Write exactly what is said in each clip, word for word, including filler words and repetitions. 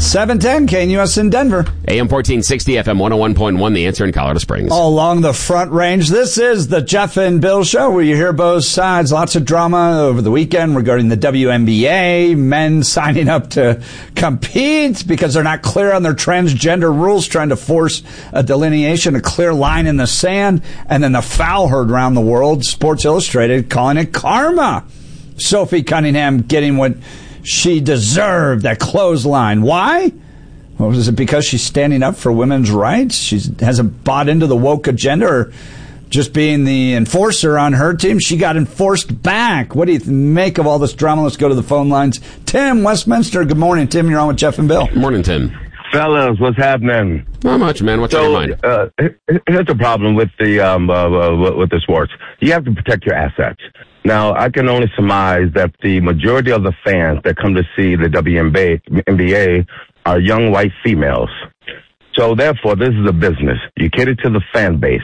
seven ten K N U S in Denver. A M fourteen sixty, F M one oh one point one, The Answer in Colorado Springs. All along the Front Range, this is the Jeff and Bill Show, where you hear both sides. Lots of drama over the weekend regarding the W N B A, men signing up to compete because they're not clear on their transgender rules, trying to force a delineation, a clear line in the sand, and then the foul heard around the world, Sports Illustrated calling it karma. Sophie Cunningham getting what she deserved, that clothesline. Why? Well, was it because she's standing up for women's rights? She hasn't bought into the woke agenda, or just being the enforcer on her team? She got enforced back. What do you make of all this drama? Let's go to the phone lines. Tim, Westminster. Good morning, Tim. You're on with Jeff and Bill. Good morning, Tim. Fellas, what's happening? Not much, man. What's so, on your mind? Uh, here's the problem with the um, uh, uh, with the sports. You have to protect your assets. Now, I can only surmise that the majority of the fans that come to see the W N B A are young white females. So, therefore, this is a business. You cater to the fan base.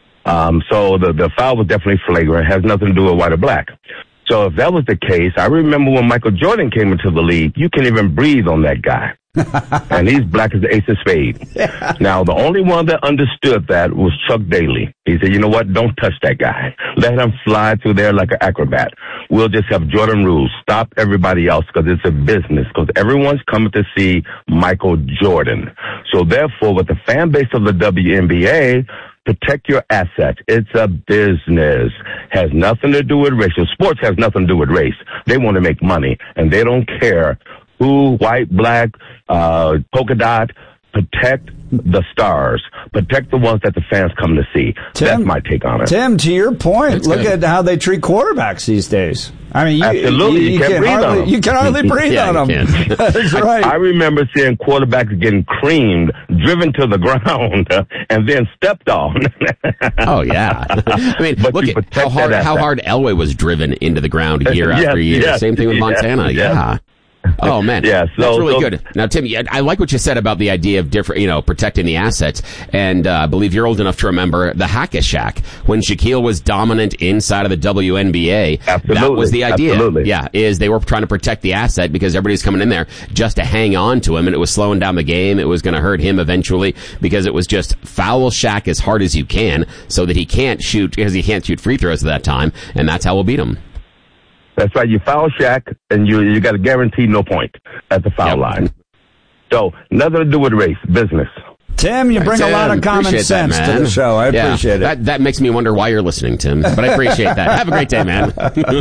Um, so the, the foul was definitely flagrant. It has nothing to do with white or black. So if that was the case, I remember when Michael Jordan came into the league, you can't even breathe on that guy. And he's black as the ace of spades. Yeah. Now, the only one that understood that was Chuck Daly. He said, you know what? Don't touch that guy. Let him fly through there like an acrobat. We'll just have Jordan rules. Stop everybody else, because it's a business, because everyone's coming to see Michael Jordan. So therefore, with the fan base of the W N B A, protect your assets. It's a business. Has nothing to do with racial. Sports has nothing to do with race. They want to make money, and they don't care who, white, black, uh, polka dot. Protect the stars. Protect the ones that the fans come to see. Tim, that's my take on it. Tim, to your point, That's look good. at how they treat quarterbacks these days. I mean, you, Absolutely. you, you, You can't can breathe hardly, on them. you can hardly breathe Yeah, on you them. can't. That's right. I remember seeing quarterbacks getting creamed, driven to the ground, and then stepped on. Oh, yeah. I mean, But look you at protect how hard that how asset. hard Elway was driven into the ground year Yes, after year. yes, Same thing with yes, Montana. yes. Yeah. Oh, man. Yeah, so- That's really so- good. Now, Tim, yeah, I like what you said about the idea of different, you know, protecting the assets. And uh, I believe you're old enough to remember the Hack-a-Shack when Shaquille was dominant inside of the W N B A. Absolutely. That was the idea. Absolutely. Yeah, is they were trying to protect the asset because everybody's coming in there just to hang on to him, and it was slowing down the game. It was going to hurt him eventually because it was just foul Shaq as hard as you can so that he can't shoot, because he can't shoot free throws at that time, and that's how we'll beat him. That's right. You foul Shaq, and you you got to guarantee no point at the foul Yep. line. So nothing to do with race, business. Tim, you bring Tim, a lot of common appreciate that, sense to man. the show. I Yeah, appreciate it. That, that makes me wonder why you're listening, Tim. But I appreciate that. Have a great day, man.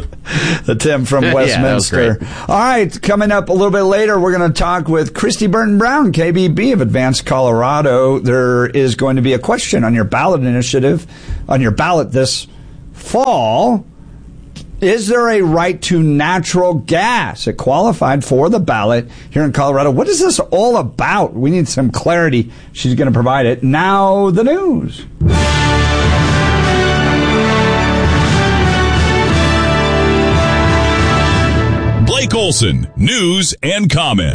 The Tim from Yeah, that was Westminster. great. All right, coming up a little bit later, we're going to talk with Christy Burton Brown, K B B of Advanced Colorado. There is going to be a question on your ballot initiative, on your ballot this fall. Is there a right to natural gas? It qualified for the ballot here in Colorado. What is this all about? We need some clarity. She's going to provide it. Now, the news. Blake Olson, news and comment.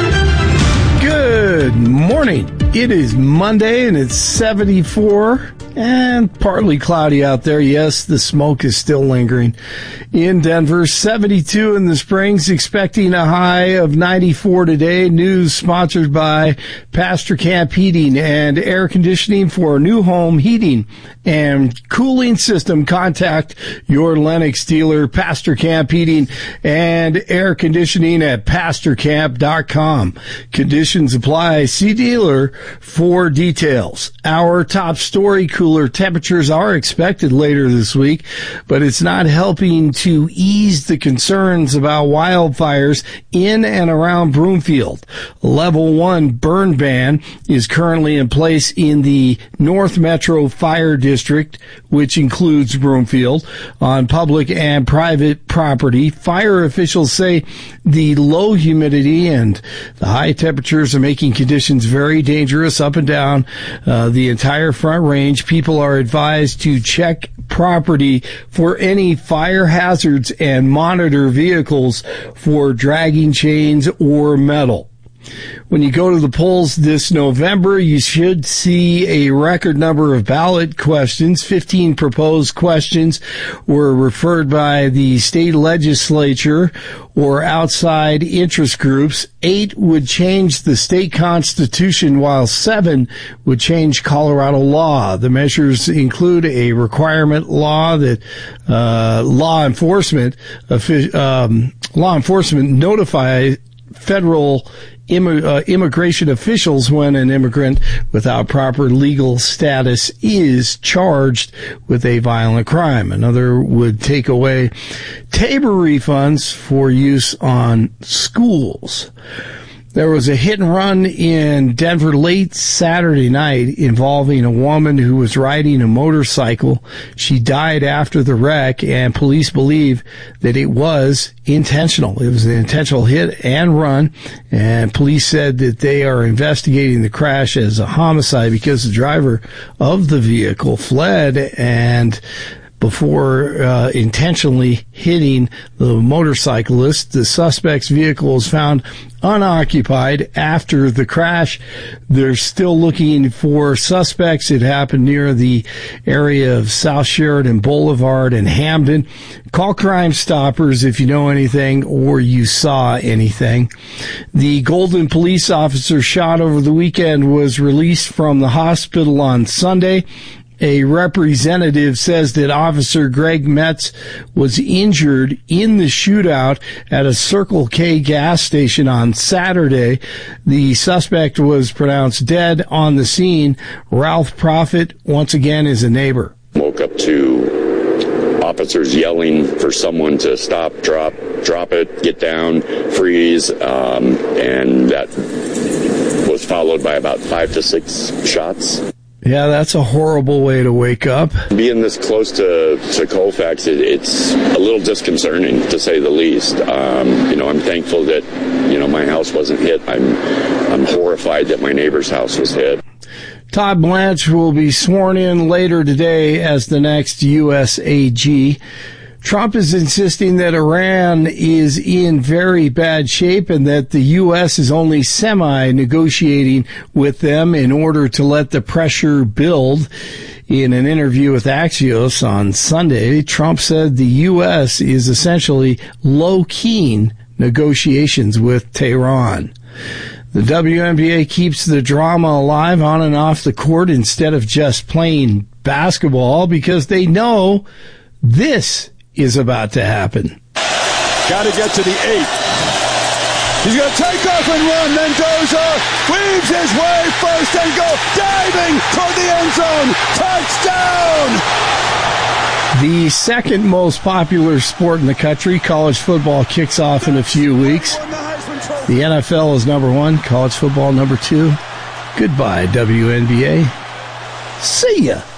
Good morning. It is Monday and it's seventy-four and partly cloudy out there. Yes, the smoke is still lingering. In Denver, seventy-two in the Springs, expecting a high of ninety-four today. News sponsored by Pastor Camp Heating and Air Conditioning for new home heating and cooling system. Contact your Lennox dealer, Pastor Camp Heating and Air Conditioning at pastor camp dot com. Conditions apply. See dealer for details. Our top story: cooler temperatures are expected later this week, but it's not helping to ease the concerns about wildfires in and around Broomfield. Level one burn ban is currently in place in the North Metro Fire District, which includes Broomfield, on public and private property. Fire officials say the low humidity and the high temperatures are making conditions very dangerous up and down uh, the entire Front Range. People are advised to check property for any fire hazards and monitor vehicles for dragging chains or metal. When you go to the polls this November, you should see a record number of ballot questions. fifteen proposed questions were referred by the state legislature or outside interest groups. Eight would change the state constitution, while seven would change Colorado law. The measures include a requirement law that uh, law enforcement um, law enforcement notify federal Imm- uh, immigration officials when an immigrant without proper legal status is charged with a violent crime. Another would take away Tabor refunds for use on schools. There was a hit and run in Denver late Saturday night involving a woman who was riding a motorcycle. She died after the wreck, and police believe that it was intentional. It was an intentional hit and run, and police said that they are investigating the crash as a homicide because the driver of the vehicle fled and before uh, intentionally hitting the motorcyclist. The suspect's vehicle was found unoccupied after the crash. They're still looking for suspects. It happened near the area of South Sheridan Boulevard and Hamden. Call Crime Stoppers if you know anything or you saw anything. The Golden police officer shot over the weekend was released from the hospital on Sunday. A representative says that Officer Greg Metz was injured in the shootout at a Circle K gas station on Saturday. The suspect was pronounced dead on the scene. Ralph Prophet, once again, is a neighbor. Woke up to officers yelling for someone to stop, drop, drop it, get down, freeze, um, and that was followed by about five to six shots. Yeah, that's a horrible way to wake up. Being this close to, to Colfax, it, it's a little disconcerting, to say the least. Um, you know, I'm thankful that, you know, my house wasn't hit. I'm, I'm horrified that my neighbor's house was hit. Todd Blanche will be sworn in later today as the next U S A G. Trump is insisting that Iran is in very bad shape and that the U S is only semi-negotiating with them in order to let the pressure build. In an interview with Axios on Sunday, Trump said the U S is essentially low-key negotiations with Tehran. The W N B A keeps the drama alive on and off the court instead of just playing basketball because they know this is about to happen. Got to get to the eight. He's going to take off and run. Mendoza weaves his way first and goal, diving toward the end zone. Touchdown! The second most popular sport in the country, college football, kicks off in a few weeks. The N F L is number one, college football number two. Goodbye, W N B A. See ya.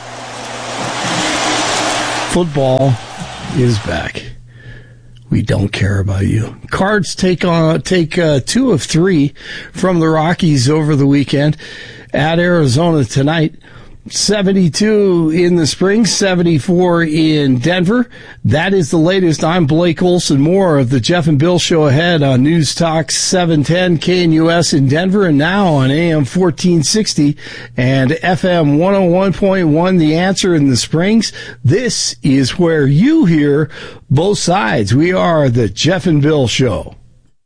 Football is back. We don't care about you. Cards take on take uh, two of three from the Rockies over the weekend at Arizona tonight. seventy-two in the spring, seventy-four in Denver. That is the latest. I'm Blake Olson. More of the Jeff and Bill Show ahead on News Talk seven ten K N U S in Denver, and now on A M fourteen sixty and F M one oh one point one The Answer in the Springs. This is where you hear both sides. We are the Jeff and Bill Show.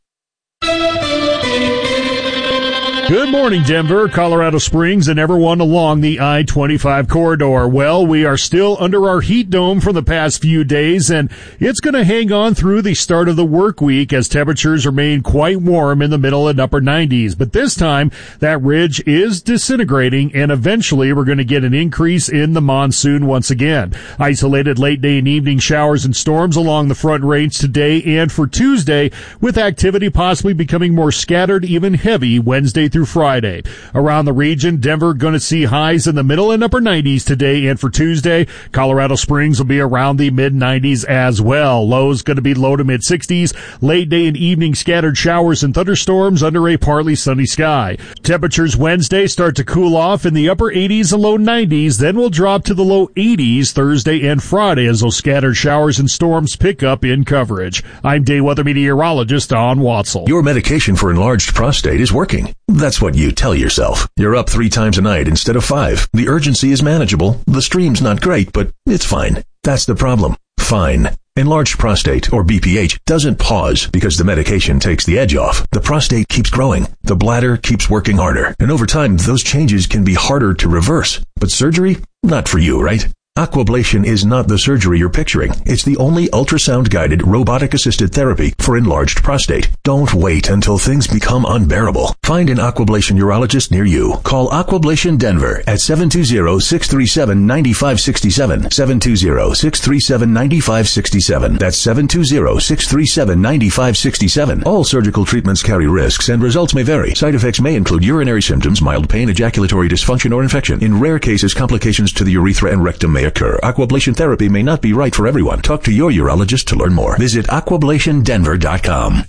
Good morning, Denver, Colorado Springs, and everyone along the I twenty-five corridor. Well, we are still under our heat dome for the past few days, and it's going to hang on through the start of the work week as temperatures remain quite warm in the middle and upper nineties. But this time, that ridge is disintegrating, and eventually we're going to get an increase in the monsoon once again. Isolated late day and evening showers and storms along the Front Range today and for Tuesday, with activity possibly becoming more scattered, even heavy Wednesday through through Friday. Around the region, Denver going to see highs in the middle and upper nineties today and for Tuesday. Colorado Springs will be around the mid nineties as well. Lows going to be low to mid sixties. Late day and evening scattered showers and thunderstorms under a partly sunny sky. Temperatures Wednesday start to cool off in the upper eighties and low nineties, then will drop to the low eighties Thursday and Friday as those scattered showers and storms pick up in coverage. I'm day weather meteorologist Don Watzel. Your medication for enlarged prostate is working. That's what you tell yourself. You're up three times a night instead of five. The urgency is manageable. The stream's not great, but it's fine. That's the problem. Fine. Enlarged prostate, or B P H, doesn't pause because the medication takes the edge off. The prostate keeps growing. The bladder keeps working harder. And over time, those changes can be harder to reverse. But surgery? Not for you, right? Aquablation is not the surgery you're picturing. It's the only ultrasound-guided, robotic-assisted therapy for enlarged prostate. Don't wait until things become unbearable. Find an Aquablation urologist near you. Call Aquablation Denver at seven two zero, six three seven, nine five six seven, seven two zero, six three seven, nine five six seven. That's seven two zero, six three seven, nine five six seven. All surgical treatments carry risks and results may vary. Side effects may include urinary symptoms, mild pain, ejaculatory dysfunction, or infection. In rare cases, complications to the urethra and rectum may occur. Aquablation therapy may not be right for everyone. Talk to your urologist to learn more. Visit aquablation denver dot com.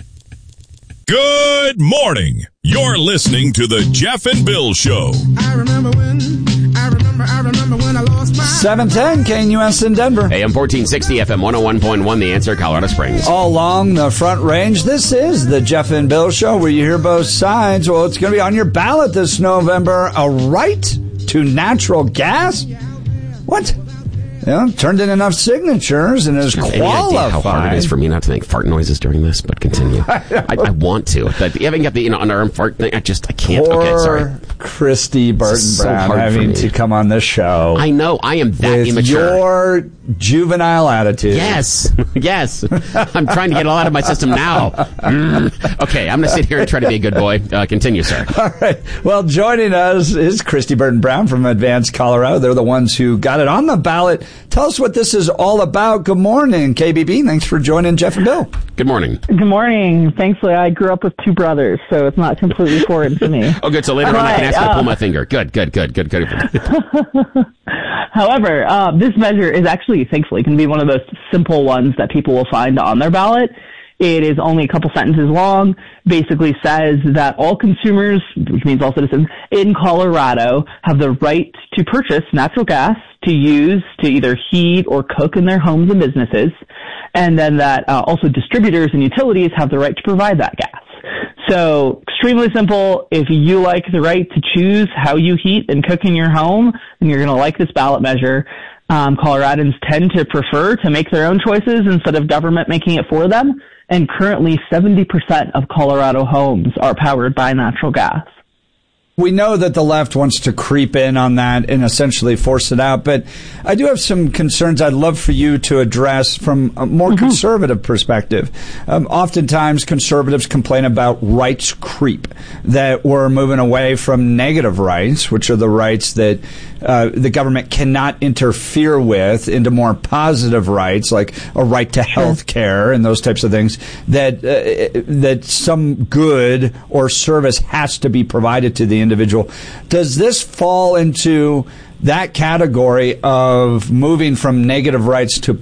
Good morning. You're listening to the Jeff and Bill Show. I remember when, I remember, I remember when I lost my... seven ten K N U S in Denver. A M fourteen sixty, F M one oh one point one, The Answer, Colorado Springs. All along the Front Range, this is the Jeff and Bill Show where you hear both sides. Well, it's going to be on your ballot this November. A right to natural gas? What? You know, turned in enough signatures and is qualified. Any idea how hard it is for me not to make fart noises during this? But continue. I, I, I want to. But you haven't got the you know underarm fart thing. I just I can't. Poor okay, sorry. Christy Burton so Brown having to come on this show. I know. I am that with immature. Your juvenile attitude. Yes, yes. I'm trying to get it all out of my system now. Mm. Okay, I'm going to sit here and try to be a good boy. Uh, continue, sir. All right. Well, joining us is Christy Burton Brown from Advance Colorado. They're the ones who got it on the ballot. Tell us what this is all about. Good morning, K B B. Thanks for joining Jeff and Bill. Good morning. Good morning. Thankfully, I grew up with two brothers, so it's not completely foreign to me. Oh, good. So later all on, right, I can ask uh, to pull my finger. Good, good, good, good, good. However, uh, this measure is actually, thankfully, going to be one of those simple ones that people will find on their ballot. It is only a couple sentences long, basically says that all consumers, which means all citizens, in Colorado have the right to purchase natural gas to use to either heat or cook in their homes and businesses, and then that uh, also distributors and utilities have the right to provide that gas. So, extremely simple. If you like the right to choose how you heat and cook in your home, then you're going to like this ballot measure. Um, Coloradans tend to prefer to make their own choices instead of government making it for them. And currently, seventy percent of Colorado homes are powered by natural gas. We know that the left wants to creep in on that and essentially force it out, but I do have some concerns I'd love for you to address from a more mm-hmm. conservative perspective. Um, oftentimes, conservatives complain about rights creep, that we're moving away from negative rights, which are the rights that uh, the government cannot interfere with, into more positive rights, like a right to health care and those types of things, that uh, that some good or service has to be provided to the individual. Does this fall into that category of moving from negative rights to